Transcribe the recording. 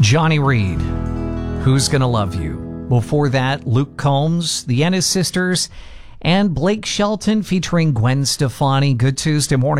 Johnny Reed, Who's Gonna Love You? Before that, Luke Combs, the Ennis Sisters, and Blake Shelton featuring Gwen Stefani. Good Tuesday morning.